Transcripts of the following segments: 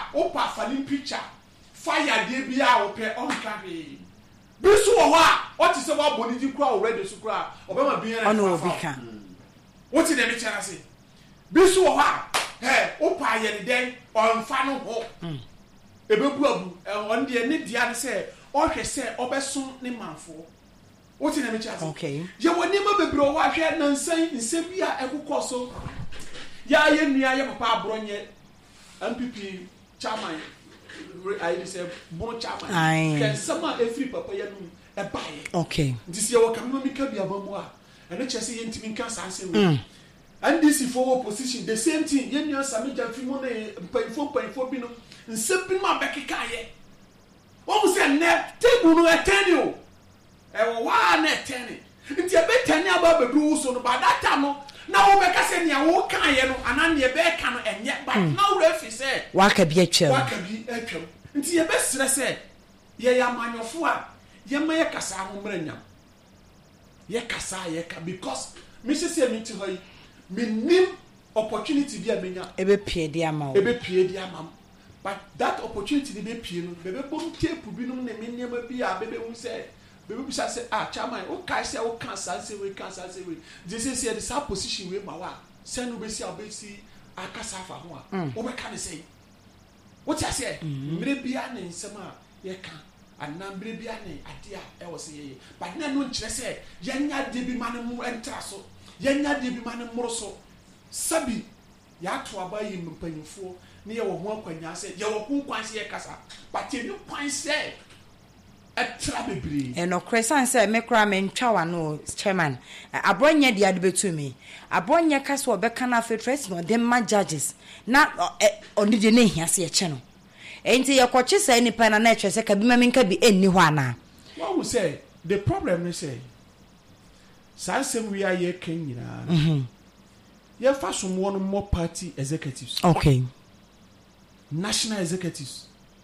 opa falling picture fire dey bia ope on carry bisu wo ha o ti se wa boni di kura already su kura obema bian na ono obi ka what in the channel say bisu wo ha opa ye den on fa no ho ebebu abu on de ne dia ne say o hwe say obeso ne manfo what in the channel okay ye woni ma bebre o wa hwe nansan nsem bia ekukọ so ya ye nua ye papa abronye MPP chairman I say bon chairman can sama every papa ya no e bae okay this year what come me ka bia bamu a ene chese ye ntimi kan sanse we and this for opposition the same thing ye nua sami jafi mo na panfo bi no nsepin ma bekeka ye wo mu say ne table no eteni o e wo wa na eteni nti e beteni aba bedu so no ba that time no na wo be ka se ne wo kan ye no ana ne be ka no enye ba na wo refi se wa ka bi atwam nti ye be sere se ye ya manyofo a ye ma ye kasa ho mranyam ye kasa ye ka because me se me ti hoyi me nim opportunity bi a menya ebe pie di ama but that opportunity be pie no be bom tape bi no ne me niam bi a be hu se baby bisa say chairman o kai say o kan sanse we this is here the position we ma wa send we see obesi akasa fa ho a o be kan say what you say mre bia ne nsema ye kan anambre bia ne ade a e wo say ye but na no nkire say yenya de bi ma ne mu entra so yenya de bi ma ne mro so sabi ya to abayi mpanyifo ne ye wo ho akwanya say ye wo ku kwan say ye kasa but ye no kwan say no cresan say me kra me ntwa wa no chairman abronye dia de betumi abronye ka so be kana fetress no dem ma judges na oni de ne hiase ye che no enti ye koche say ni pa na na etwe se ka bi ma me nka bi enni ho ana what we say the problem is say sansem we are ye kan nyina ye fa so mo no more party executives okay national executives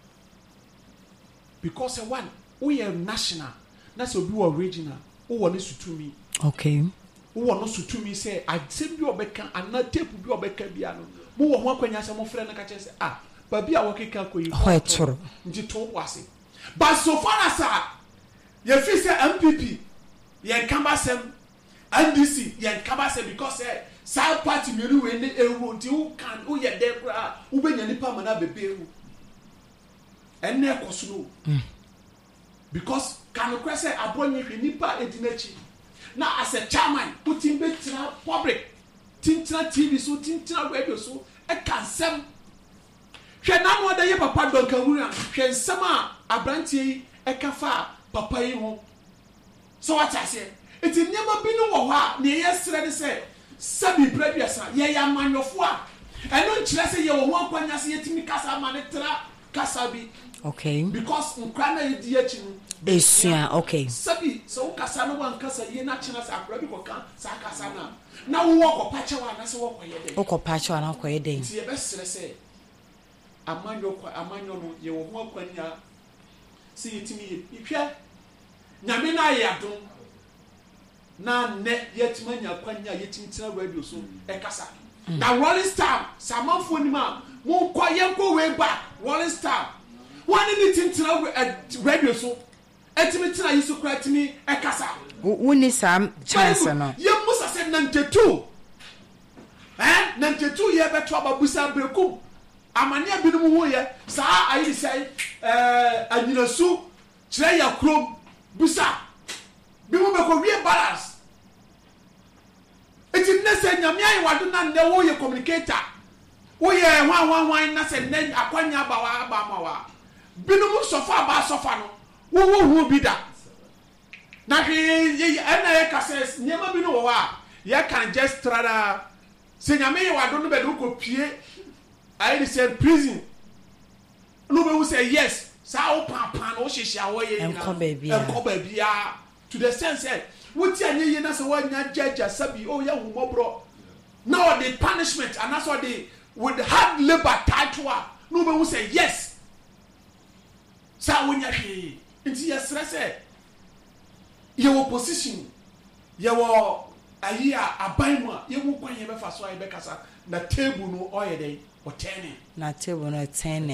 because one we are national that's obi wa regional o woni sutumi okay o wono sutumi say asem bi obeka ana tape bi obeka bia no mo wo ho akwanya se mo frɛ na ka kyerɛ sɛ ba bia wo keka koyi ho etoro nti to wase but so far as you feel say MPP ye kambasem NDC ye kambasem because side party melu we ne ewu nti who can who ye there kra who benya nipa mana bebe ewu enne ekoso no because can request abonye hwe nipa edinachi na as a chairman putting betra public tintra TV so tintra radio so e kan sem hwe na no da ye papa donka wura hwe nsem a abrantie e ka fa papa yi ho so what I say it nyama bi no wo ha na ye sere de say sabi previous ye ya manyofo a eno nkire say ye wo ho akwanya say yetimi kasa ma ne tra kasa bi okay because nkra na yedi achi no esia okay sabi so kasa no wan kasa ye na china sa akra bi ko kan sa kasa na wo ko pacha wa na se wo ko ye den wo ko pacha wa na ko ye den ti ye be sere say amanyo no ye wo ho akwanya se yetimi ye hwe nyame na ye adom na ne yetima nya akwanya yetimi tira radio so e kasa na Rolling Star samanfo ni ma mo ko ye ko we back Rolling Star one ni tintina radio so etimi tina yisu kra timi e kasa woni sam chance no ye musa se 92 92 ye beto ababusa brekum amane abinum ho ye saa ayi sai anyinasu kire ya krom busa bi mo be ko wie balance eti ne se nyame ayi wado na ne wo ye communicator wo ye hwan na se ne akwanya ba ma wa binum sofa ba sofa no wo hu bi da na hwe ana ye kase nyema bi no wo a ye can just trada se nyame ye wado no be do ko pie I said prison no be who say yes sa o papa no hihia wo ye enko ba bia to the sense that what you anye ye na se wanya judge sabi o ya humobro now the punishment and that's what they with hard labor title no be who say yes sa wonya hwe nti ye stress ye wo position ye wo ayi aban mu ye wo kwan ye be fa so ayi be kasa na table no oye dey o 10 na table no 10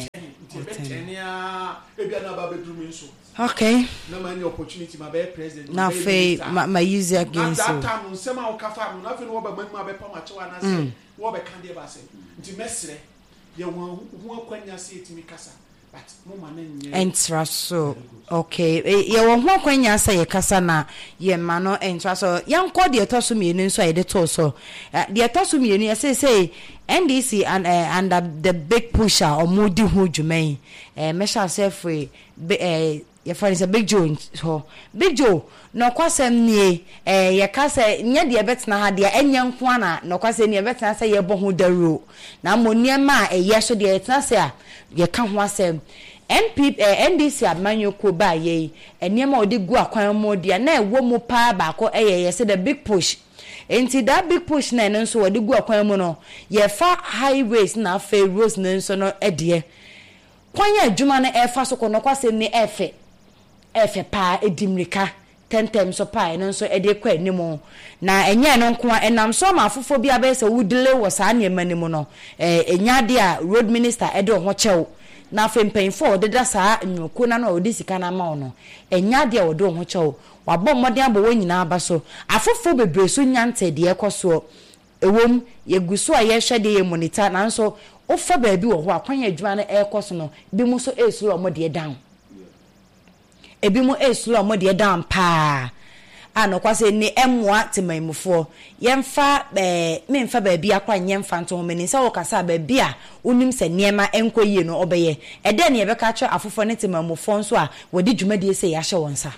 Tibetania Ebiana Babedrum so. Okay. No many opportunity my be president. Now my use against that time Sema Okafa, nothing over my Pamacho and I say, what be candy base. Nti mesre ye won kwanya se etimi kasa. But no man entra so okay ye won ho kwanya say ye kasa na ye ma no entra so yan ko de to so mienu so ye de to so de to so mienu ye say NDC and the big pusher or modi hu dwuman mesha self ye find say Big Joe so Big Joe no kwasem nie ye kasa nya de betena ha de enya nko ana no kwasem nie betena say ye bo ho daru na monnie ma ye so de etena say a ye ka ho asem NDC amanyo ko ba ye eniema odi gu akwan mo dia na ewo mu pa ba ko ye say the big push enti that big push na no so odi gu akwan mo no ye fa highways na fa roads na so no ede kwanya adwuma na efa so ko no kwasem ni efe pa edimrika 10 times so pa no so ede kwa animu na enye no nko enam so ma afofo bia be se wudile wo sa na emanimu no enya de a road minister ede ho chew na fempen for de da sa nyoko na no odi sika na ma no enya de wo de ho chew wabọ mmọden abo wo nyina aba so afofo bebre so nyante de ekoso ewom yeguso a ye hwe de ye monitor na so ofa baabi wo ho akwanya adwuma na ekoso no bi mu so esuro mo de down ebi mu esuro mo de down pa ano kwase ni emwa timaimufo yemfa memfa baabi akwa nyemfa nto meni se wo kasa baabi a unim se niema enkoyie no obeye ede ne yebeka atwe afofo ne timaimufo nso a wodi dwumadi se ya hye wonsa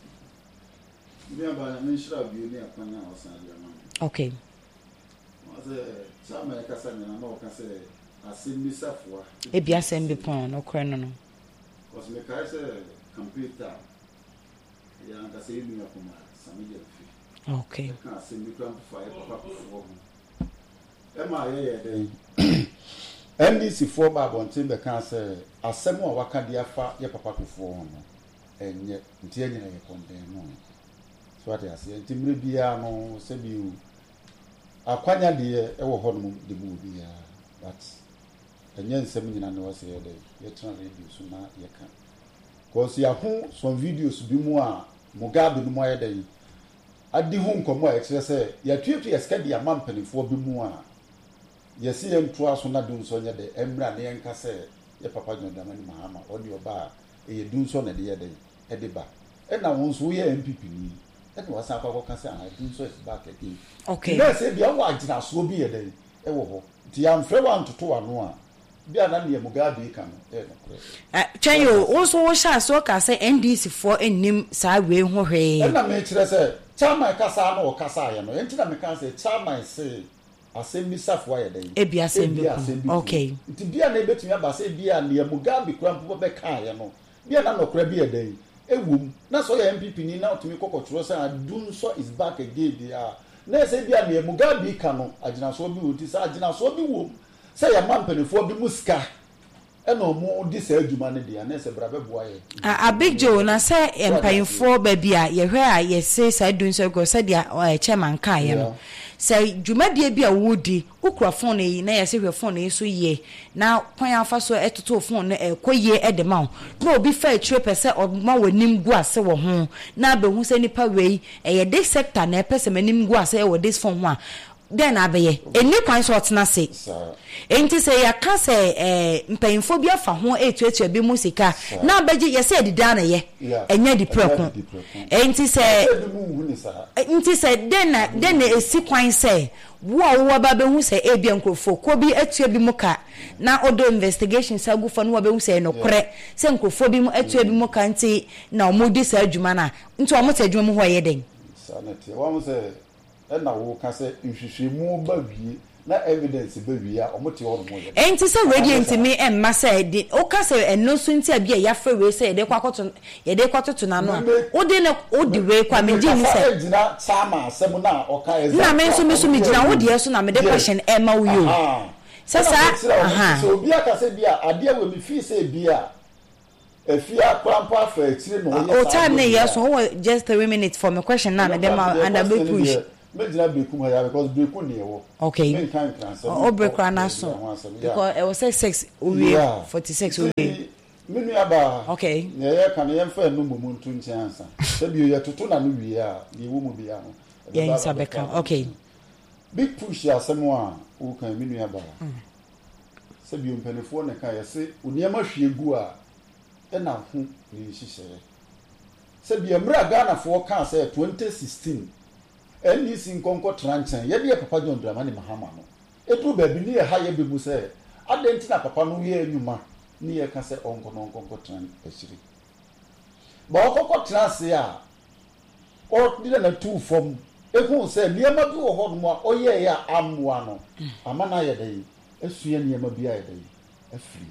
okay ebi asembi pon no kre no was me kai se computer ya anga se yimi akoma samije fi okay ka asembi kram for papa for ema ye den NDC for ba bontin be kan se asem a waka dia fa ye papa for ho no enye ntie nyina ye konden no so ati ase ntimre bia no se biu akwanya de ewo ho no de bu bia but enye nsem nyina no wase ye de ye tena radio so na ye kan cause ya ho some videos bi mu a Mugabe no mo ye de adi ho nkomo a ekse se ya tuetu ya ska dia mampanifo bi mu a ye se ye nto aso na dun so nye de emra ne ye nka se ye papa John Mahama odi oba e ye dun so na de ye de e de ba e na won so ye MPP ni e no wasa akwa ka se a dun so is back again okay na se bia wa agina so bi ye de e wo ho ti am fre wan toto ano a bia na ne Mugabe ka no e no Chanyo also wo sha so ka say NDC for enim sa we ho hwe na me kire say chairman kasa na o kasa ye no enti na me kan say chairman say assembly safwa ye den e bia assembly okay nti bia na ebetumi aba say bia ne Mugabe kura mpo be kan ye no bia na no kura bia den ewum na so ye MPP ni na otumi kokotro say adun so is back again dia na say bia ne Mugabe ka no agina so bi woti say agina so bi wom say ya mampanifo bi muska eno mo di sa adwuma ne dia na se brabe boa ye a Big Joe na say empayinfo ba bia ye hwe a ye say sa dun so go say dia chairman ka ye no say dwumadie bia wodi ukura phone yi na ye say hwe phone yi so ye na kwan afa so etoto phone no ekoye ede ma no obi fa atwe say ma wanim gu ase wo ho na be hu say nipa wei ye this sector na pese manim gu ase wo this phone ho a then abeye eni kwan so otena se enti se ya ka se mpayinfo bia fa ho etuatua bi mu sika na abeje ye se dida na ye enya di preko enti se den esi kwan se wo ba be hu se ebia nkrofo ko bi atua bi mu ka na odo investigation sa gu fa no be hu se no kre se nkrofo bi mu atua bi mu ka nti na omodi sa adwuma na nti omota adwuma mu ho ye den sanete wa mu se na wo ka se nhwehwemu ba wie na evidence ba wie a omote ho mo ye enti se radiant me emma se o ka se eno so nti abia ya fa we se ye de kwakoto na no o de na o de we kwa me di ni se gina sama asem na o ka eza na me so me gina wo de so na me de question emma wo yo sasa so bia ka se bia ade a we me fi se bia efia kwampo afa etire no o time na yes so just 3 minutes for my question na me dem under big push Medina Brekum here because Brekum near. Okay. Brekum na so. Because it was 6 we 46 we. Minu aba. Okay. Yeah, can you infer no mumuntu ntiansa. Sabi you to na no wie a, the wo mu bia no. Yeah, Sabeka. Okay. Big push asemo a wo kan minu aba. Sabi you mpanefo ne kan yese oniema hwiegu a na ho ne hihye. Sabi emra Ghana fo kan say 2016 NDC nkonko tranchan ye de Papa John Dramani Mahama no. Edu ba bi ne ha ye bebu say adenti na papa no ye enuma ni ye ka say onko tran asiri. Ba okoko transe a o di na tu fom ehun say niema bi wo ho no a oye ya amwa no amana ye dai asua niema bi aye dai afiri.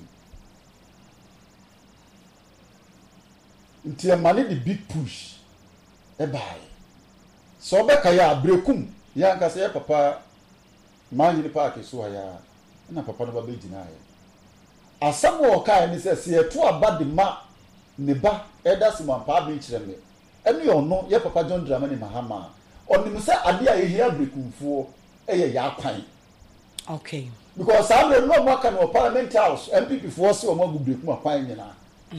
Nti amane the big push e bai so be kaya Brekum ya nka say papa manyi park so ya na papa no ba be gina ya asamo kai ni say se to aba de ma ne ba eda siman pa bi kire me eni ono ye Papa John Dramani Mahama onim say ade a ehia Brekumfo eye ya kwan. Okay. Because some no more can Parliament House MPP for say o ma gu Brekum akwan nyina.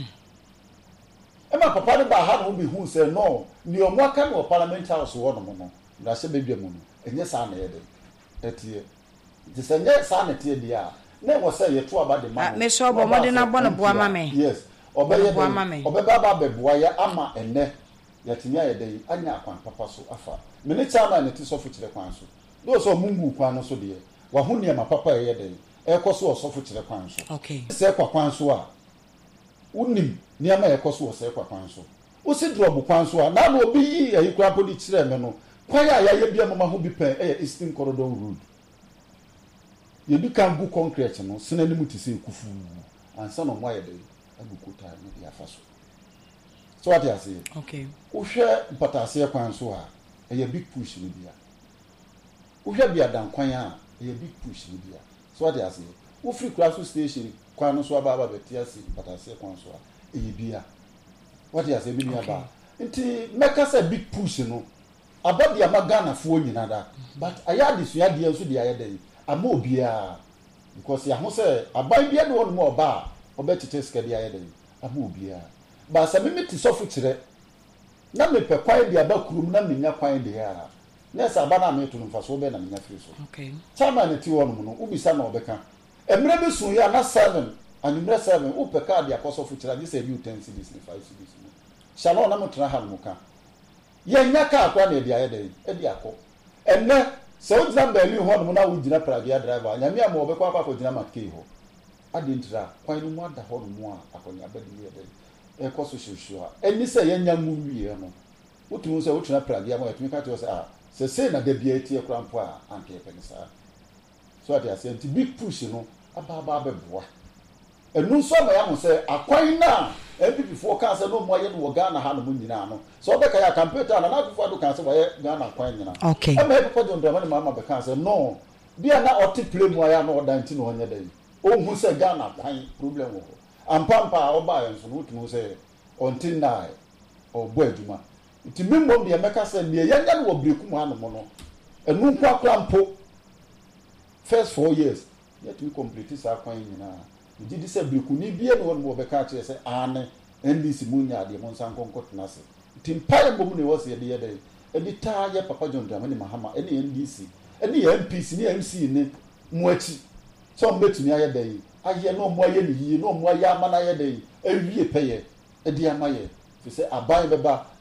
Ema papa ne ba ha no be hu say no ni o mo aka no Parliament House wo no no na se bedwa mu no enye sa na ye de etie de se nye sa na tie dia na wo say ye to aba de ma me so bo mo de na bo no bo ama me yes obeye de obeba ba beboa ya ama enne ya timia ye de anya akwan papa so afa me ne chama na ti so fu kire kwan so do so mungu kwan no so de wa hu ne ma papa ye de e ko so so fu kire kwan so okay se kwa kwan so a unim niama yekoso wo se kwa kwan so wo se drop kwan so a na no obi yi ayi kura poli kire me no kwan ya ya bia mama ho bi pen Eastern Corridor Road ye bi kan gu concrete no sena ni muti se kufu ansa no mo aye de agu kota ni ya faso so what you say okay wo hwe mpatase kwan so a big push ni bia wo hwe bia dan kwan a big push ni bia so what you say wo free class station kwan no so aba betiasi mpatase kwan so a bia what you say bi ni aba nti meka say big push no abadi amagana fo nyina da but ayade so yade enso de ayade ama obia because ya ho say aban bia de won mo oba obetete skadi ayade ama obia ba sa mimiti sofu kire na mepe kwan de abakurum na menya kwan de ya na sa aba na meto no faso be na menya free so okay chama ne ti won mo no ubisa na obeka emre be sun ya na 7 anumre 7 upeka de akosofu kire de say you 10 cedis ni 5 cedis ni shalom na motra ha no ka ye nya ka akwa na de ayade e de akọ enne se o dina bali ho no na wo gina pragia driver nyame am obekwa akwa gina makei ho adintra kwan no mu ada ho no mu a akonya badi ye de ekoso hwehwa eni se ye nya mu wie no wotu se wotuna pragia mo etumi ka to se se na de bia tie krampo a anke penisa so ati ase anti big push no aba beboa enu so ma ya mo se akwan na MPP for cancer no more yen wo Ghana ha no nyina no so be ka ya computer na na kufa do cancer wo Ghana kwan nyina okay e ma Papa John Dramani Mahama be cancer no bia na oti play mo ya no odanti no onye dai o hu se Ghana kwan problem wo ampampa oba yen so no tumu se until now o bo aduma ti membo de meka se ne yanya no wo Brekum ha no mo no enu kwa krampo first 4 years yet we complete sa kwan nyina did say Brekum ni bia no wo be ka che se ane NDC munya de mon san konkot na se timpaye mbom ne wo se de yede e di ta ye Papa John Dramani Mahama ene NDC ene ye MPC ni MC ni mu achi so mbetuni aye dey aye no mo aye ni yi no mo aye amana aye dey ewie peye e di amaye fi se aban beba